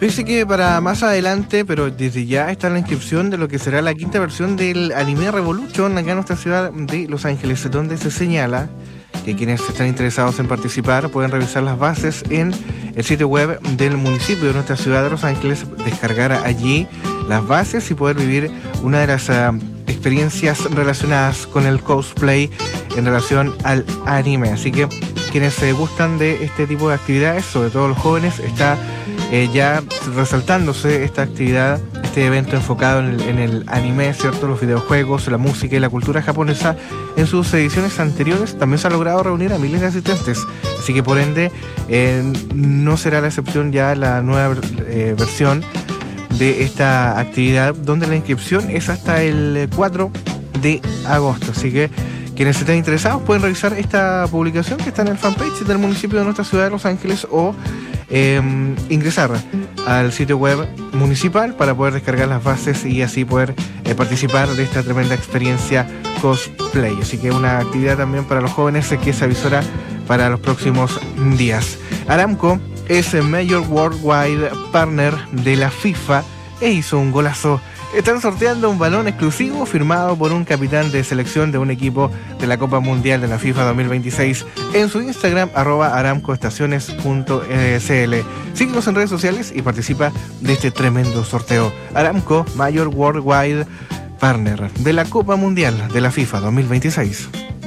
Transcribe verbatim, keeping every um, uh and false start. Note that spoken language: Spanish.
Dice que para más adelante, pero desde ya está la inscripción de lo que será la quinta versión del Anime Revolution acá en nuestra ciudad de Los Ángeles, donde se señala que quienes están interesados en participar pueden revisar las bases en el sitio web del municipio de nuestra ciudad de Los Ángeles, descargar allí las bases y poder vivir una de las uh, experiencias relacionadas con el cosplay en relación al anime. Así que quienes se gustan de este tipo de actividades, sobre todo los jóvenes, está eh, ya resaltándose esta actividad, este evento enfocado en el, en el anime, ¿cierto? Los videojuegos, la música y la cultura japonesa. En sus ediciones anteriores también se ha logrado reunir a miles de asistentes, así que por ende eh, no será la excepción ya la nueva eh, versión de esta actividad, donde la inscripción es hasta el cuatro de agosto. Así que quienes estén interesados pueden revisar esta publicación que está en el fanpage del municipio de nuestra ciudad de Los Ángeles o eh, ingresar al sitio web municipal para poder descargar las bases y así poder eh, participar de esta tremenda experiencia cosplay. Así que una actividad también para los jóvenes que se avisora para los próximos días. Aramco es el Major Worldwide Partner de la FIFA e hizo un golazo. Están sorteando un balón exclusivo firmado por un capitán de selección de un equipo de la Copa Mundial de la FIFA dos mil veintiséis en su Instagram, arroba aramcoestaciones punto c l. Síguenos en redes sociales y participa de este tremendo sorteo. Aramco, Major Worldwide Partner de la Copa Mundial de la FIFA dos mil veintiséis.